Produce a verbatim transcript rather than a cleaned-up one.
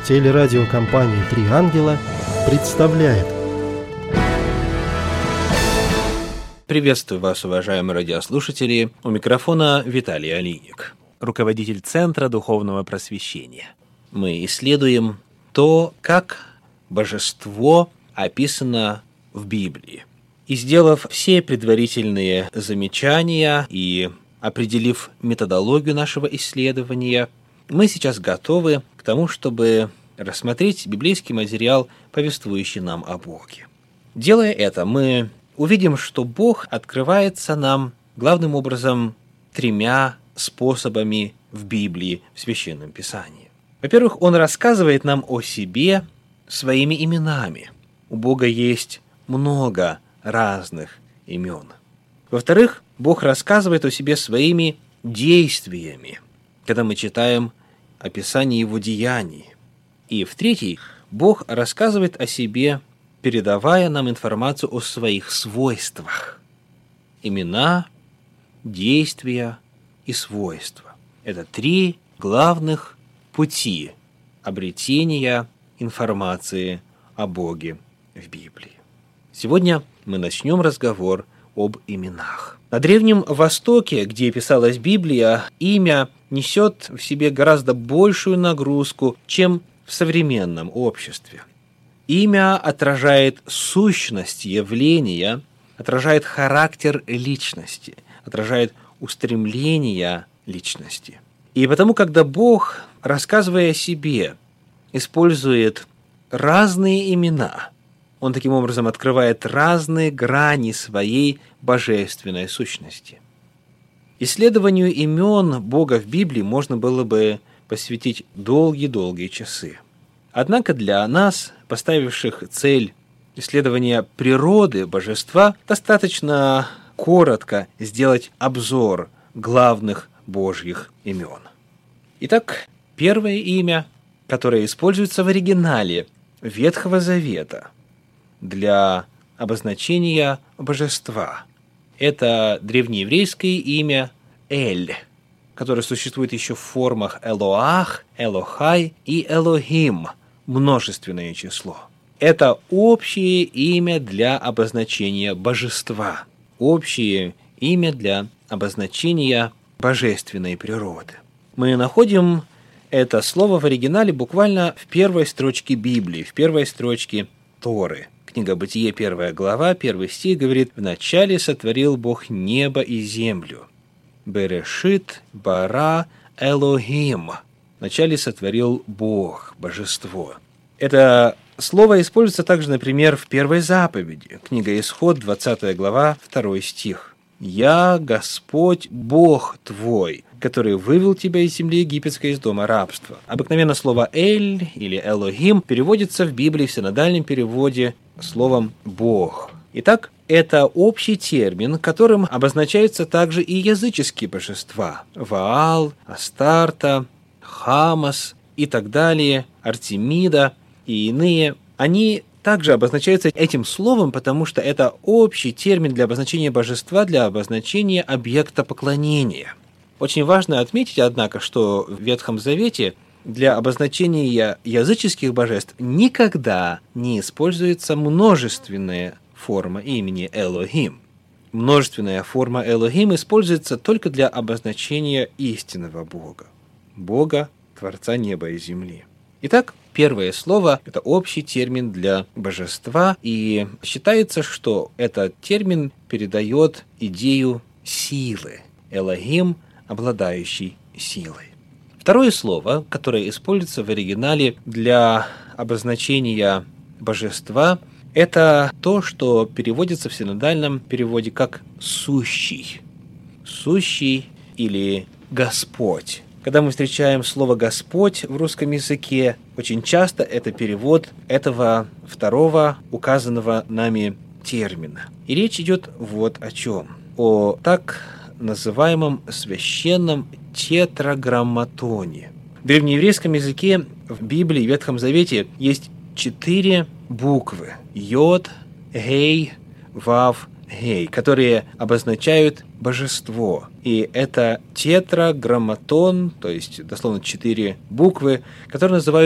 Телерадиокомпания «Три ангела» представляет. Приветствую вас, уважаемые радиослушатели. У микрофона Виталий Алиник, руководитель Центра Духовного Просвещения. Мы исследуем то, как божество описано в Библии. И сделав все предварительные замечания и определив методологию нашего исследования, мы сейчас готовы к тому, чтобы рассмотреть библейский материал, повествующий нам о Боге. Делая это, мы увидим, что Бог открывается нам главным образом тремя способами в Библии, в Священном Писании. Во-первых, Он рассказывает нам о себе своими именами. У Бога есть много разных имен. Во-вторых, Бог рассказывает о себе своими действиями, когда мы читаем описание Его деяний. И в-третьих, Бог рассказывает о себе, передавая нам информацию о своих свойствах. Имена, действия и свойства. Это три главных пути обретения информации о Боге в Библии. Сегодня мы начнем разговор об именах. На Древнем Востоке, где писалась Библия, имя несет в себе гораздо большую нагрузку, чем в современном обществе. Имя отражает сущность явления, отражает характер личности, отражает устремления личности. И потому, когда Бог, рассказывая о себе, использует разные имена, Он таким образом открывает разные грани своей божественной сущности. Исследованию имен Бога в Библии можно было бы посвятить долгие-долгие часы. Однако для нас, поставивших цель исследования природы божества, достаточно коротко сделать обзор главных Божьих имен. Итак, первое имя, которое используется в оригинале Ветхого Завета для обозначения божества, это древнееврейское имя Эль, которое существует еще в формах Элоах, Элохай и Элохим, множественное число. Это общее имя для обозначения божества, общее имя для обозначения божественной природы. Мы находим это слово в оригинале буквально в первой строчке Библии, в первой строчке Торы. Книга Бытие, первая глава, первый стих говорит: «Вначале сотворил Бог небо и землю». Берешит бара Элохим. Вначале сотворил Бог, божество. Это слово используется также, например, в первой заповеди. Книга Исход, двадцатая глава, второй стих. «Я Господь Бог твой, который вывел тебя из земли египетской, из дома рабства». Обыкновенно слово «эль» или «элохим» переводится в Библии в синодальном переводе словом «Бог». Итак, это общий термин, которым обозначаются также и языческие божества – Ваал, Астарта, Хамас и так далее, Артемида и иные. Они также обозначаются этим словом, потому что это общий термин для обозначения божества, для обозначения объекта поклонения. Очень важно отметить, однако, что в Ветхом Завете для обозначения языческих божеств никогда не используется множественная форма имени Элохим. Множественная форма Элохим используется только для обозначения истинного Бога, Бога, Творца неба и земли. Итак, первое слово – это общий термин для божества, и считается, что этот термин передает идею силы. Элохим, обладающий силой. Второе слово, которое используется в оригинале для обозначения божества, это то, что переводится в синодальном переводе как «сущий». «Сущий» или «Господь». Когда мы встречаем слово «Господь» в русском языке, очень часто это перевод этого второго указанного нами термина. И речь идет вот о чем. О так называемом священном тетраграмматоне. В древнееврейском языке в Библии, в Ветхом Завете, есть четыре буквы – Йод, Гей, Вав, Гей, которые обозначают божество. И это тетраграмматон, то есть дословно четыре буквы, которые называют